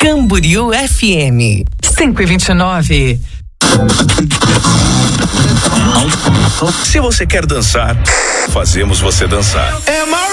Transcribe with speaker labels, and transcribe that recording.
Speaker 1: Camboriú FM 5:29.
Speaker 2: Se você quer dançar, fazemos você dançar.